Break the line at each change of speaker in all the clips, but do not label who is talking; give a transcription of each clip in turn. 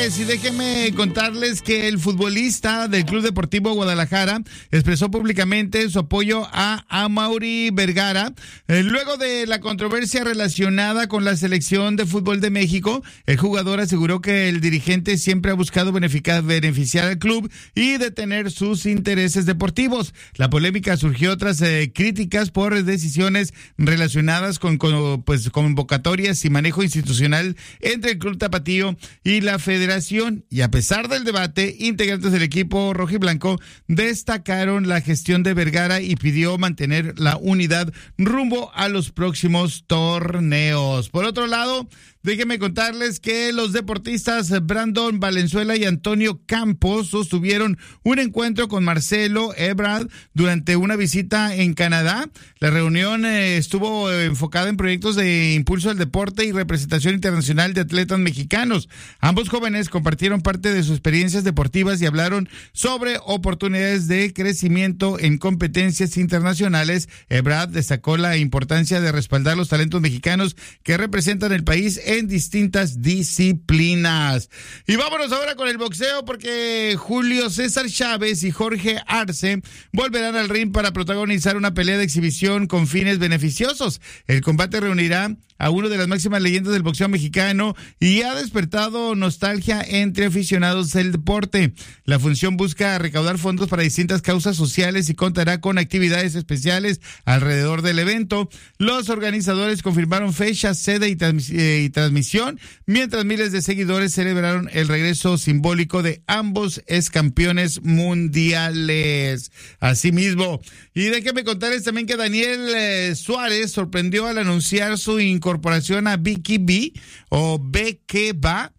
señores, y déjenme contarles que el futbolista del Club Deportivo Guadalajara expresó públicamente su apoyo a Amaury Vergara. Luego de la controversia relacionada con la selección de fútbol de México, el jugador aseguró que el dirigente siempre ha buscado beneficiar al club y detener sus intereses deportivos. La polémica surgió tras críticas por decisiones relacionadas con convocatorias y manejo institucional entre el Club Tapatío y la Federación, y a pesar del debate, integrantes del equipo rojiblanco destacaron la gestión de Vergara y pidió mantener la unidad rumbo a los próximos torneos. Por otro lado, déjenme contarles que los deportistas Brandon Valenzuela y Antonio Campos sostuvieron un encuentro con Marcelo Ebrard durante una visita en Canadá. La reunión estuvo enfocada en proyectos de impulso al deporte y representación internacional de atletas mexicanos. Ambos jóvenes compartieron parte de sus experiencias deportivas y hablaron sobre oportunidades de crecimiento en competencias internacionales. Ebrard destacó la importancia de respaldar los talentos mexicanos que representan el país en distintas disciplinas. Y vámonos ahora con el boxeo, porque Julio César Chávez y Jorge Arce volverán al ring para protagonizar una pelea de exhibición con fines beneficiosos. El combate reunirá a uno de las máximas leyendas del boxeo mexicano y ha despertado nostalgia entre aficionados del deporte. La función busca recaudar fondos para distintas causas sociales y contará con actividades especiales alrededor del evento. Los organizadores confirmaron fecha, sede y transmisión, mientras miles de seguidores celebraron el regreso simbólico de ambos ex campeones mundiales. Asimismo, y déjenme contarles también que Daniel Suárez sorprendió al anunciar su incorporación a BKB o BKBA,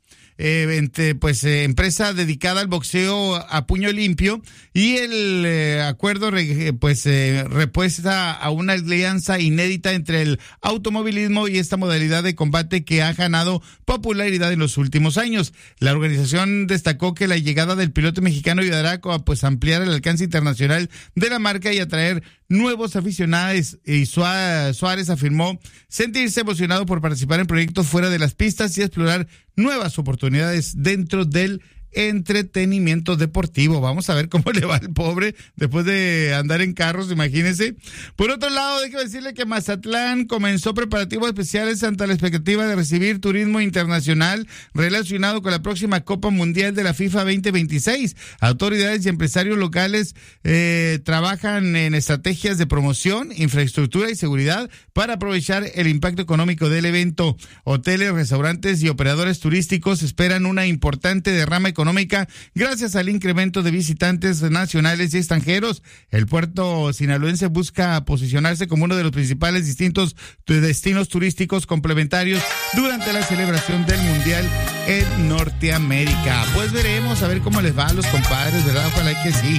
empresa dedicada al boxeo a puño limpio, y el acuerdo repuesta a una alianza inédita entre el automovilismo y esta modalidad de combate que ha ganado popularidad en los últimos años. La organización destacó que la llegada del piloto mexicano ayudará a ampliar el alcance internacional de la marca y atraer nuevos aficionados, y Suárez afirmó sentirse emocionado por participar en proyectos fuera de las pistas y explorar nuevas oportunidades dentro del entretenimiento deportivo. Vamos a ver cómo le va al pobre después de andar en carros, imagínense. Por otro lado, déjeme decirle que Mazatlán comenzó preparativos especiales ante la expectativa de recibir turismo internacional relacionado con la próxima Copa Mundial de la FIFA 2026. Autoridades y empresarios locales trabajan en estrategias de promoción, infraestructura y seguridad para aprovechar el impacto económico del evento. Hoteles, restaurantes y operadores turísticos esperan una importante derrama económica gracias al incremento de visitantes nacionales y extranjeros. El puerto sinaloense busca posicionarse como uno de los principales distintos destinos turísticos complementarios durante la celebración del Mundial en Norteamérica. Pues veremos a ver cómo les va a los compadres, ¿verdad? Ojalá que sí.